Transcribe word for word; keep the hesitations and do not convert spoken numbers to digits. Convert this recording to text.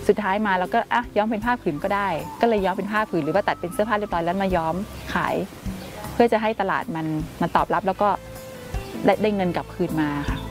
สุดท้ายมาเราก็อ่ะย้อมเป็นผ้าผืนก็ได้ก็เลยย้อมเป็นผ้าผืนหรือว่าตัดเป็นเสื้อผ้าเรียบร้อยแล้วมาย้อมขายเพื่อจะให้ตลาดมันมันตอบรับแล้วก็ได้ได้เงินกลับคืนมาค่ะ